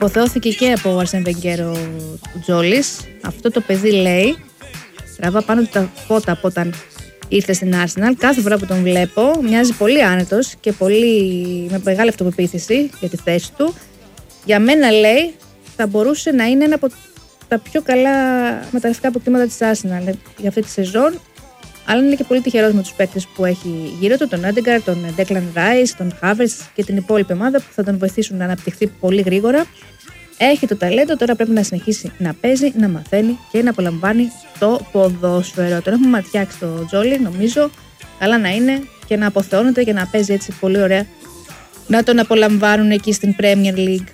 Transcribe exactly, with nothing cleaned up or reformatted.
Αποθεώθηκε και από ο Αρσέν Βενγκέρ ο Τζόλης. Αυτό το παιδί, λέει, τραβά πάνω του τα φώτα από όταν ήρθε στην Arsenal. Κάθε φορά που τον βλέπω μοιάζει πολύ άνετος και πολύ, με μεγάλη αυτοπεποίθηση για τη θέση του. Για μένα, λέει, θα μπορούσε να είναι ένα από τα πιο καλά μεταγραφικά αποκτήματα της Arsenal για αυτή τη σεζόν. Αλλά είναι και πολύ τυχερός με τους παίκτες που έχει γύρω του, τον Έντεγκαρ, τον Ντέκλαν Ράις, τον Χάβερτς και την υπόλοιπη ομάδα που θα τον βοηθήσουν να αναπτυχθεί πολύ γρήγορα. Έχει το ταλέντο, τώρα πρέπει να συνεχίσει να παίζει, να μαθαίνει και να απολαμβάνει το ποδόσφαιρο. Τον έχουμε ματιάξει το Τζόλι, νομίζω. Καλά να είναι και να αποθεώνεται και να παίζει έτσι πολύ ωραία. Να τον απολαμβάνουν εκεί στην Premier League.